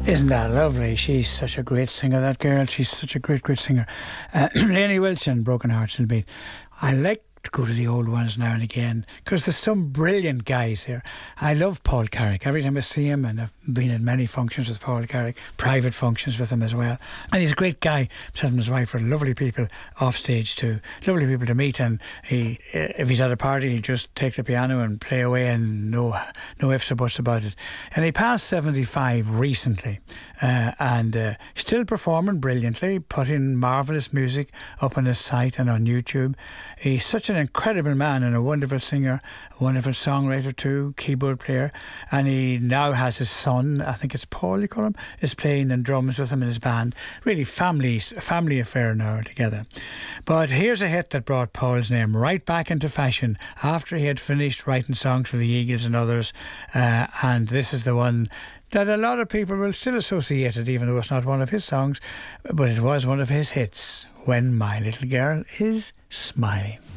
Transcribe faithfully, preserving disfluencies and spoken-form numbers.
Isn't that lovely? She's such a great singer, that girl. She's such a great, great singer. Uh, Lainey Wilson, Broken Hearts Will Beat. I like to go to the old ones now and again because there's some brilliant guys here. I love Paul Carrick. Every time I see him, and I've been in many functions with Paul Carrick, private functions with him as well. And he's a great guy. Himself and his wife are lovely people off stage too. Lovely people to meet. And he, if he's at a party, he'll just take the piano and play away, and no, no ifs or buts about it. And he passed seventy-five recently, uh, and uh, still performing brilliantly, putting marvellous music up on his site and on YouTube. He's such an incredible man and a wonderful singer, a wonderful songwriter too, keyboard player. And he now has his son, I think it's Paul you call him, is playing in drums with him in his band. Really family, family affair now together. But here's a hit that brought Paul's name right back into fashion after he had finished writing songs for the Eagles and others. Uh, and this is the one that a lot of people will still associate it, even though it's not one of his songs, but it was one of his hits, When My Little Girl Is Smiling.